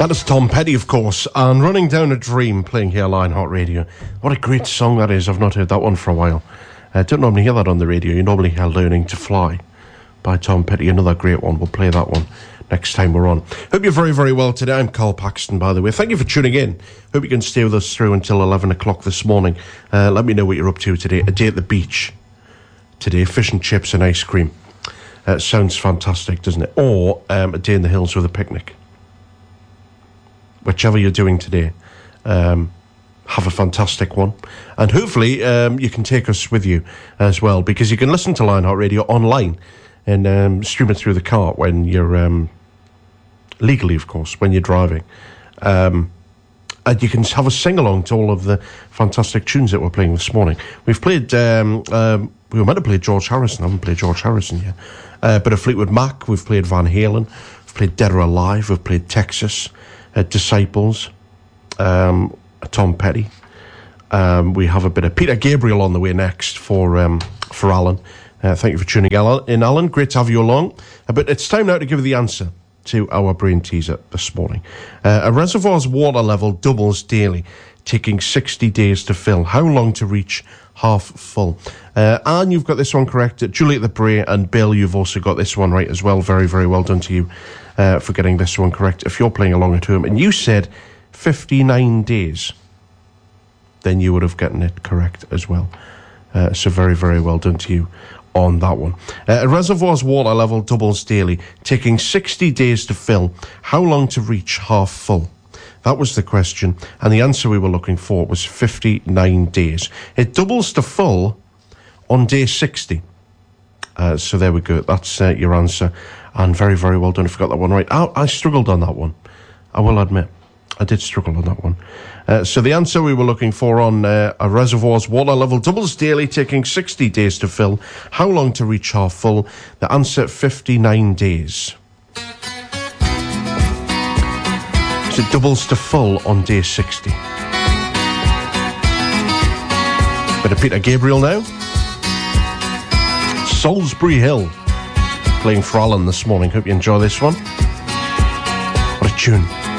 That is Tom Petty, of course, and Running Down a Dream, playing here on Lionheart Radio. What a great song that is. I've not heard that one for a while. I don't normally hear that on the radio. You normally hear Learning to Fly by Tom Petty. Another great one. We'll play that one next time we're on. Hope you're very, very well today. I'm Carl Paxton, by the way. Thank you for tuning in. Hope you can stay with us through until 11 o'clock this morning. Let me know what you're up to today. A day at the beach today. Fish and chips and ice cream. Sounds fantastic, doesn't it? Or a day in the hills with a picnic. Whichever you're doing today, have a fantastic one. And hopefully you can take us with you as well, because you can listen to Lionheart Radio online and stream it through the car when you're, legally, of course, when you're driving. And you can have a sing-along to all of the fantastic tunes that we're playing this morning. We've played, we were meant to play George Harrison. I haven't played George Harrison yet. But of Fleetwood Mac, we've played Van Halen, we've played Dead or Alive, we've played Texas, Disciples, Tom Petty. We have a bit of Peter Gabriel on the way next for Alan. Thank you for tuning in, Alan. Great to have you along. But it's time now to give you the answer to our brain teaser this morning. A reservoir's water level doubles daily, taking 60 days to fill. How long to reach half full? Anne, you've got this one correct. Juliet the Bray and Bill, you've also got this one right as well. Very, very well done to you for getting this one correct. If you're playing along at home and you said 59 days, then you would have gotten it correct as well. So very, very well done to you on that one. A reservoir's water level doubles daily, taking 60 days to fill. How long to reach half full? That was the question, and the answer we were looking for was 59 days. It doubles to full on day 60. So there we go. That's your answer, and very, very well done if you got that one right. I struggled on that one. I will admit. I did struggle on that one. So the answer we were looking for on a reservoir's water level doubles daily, taking 60 days to fill. How long to reach half full? The answer, 59 days. So it doubles to full on day 60. Bit of Peter Gabriel now. Salisbury Hill, playing for Alan this morning. Hope you enjoy this one. What a tune.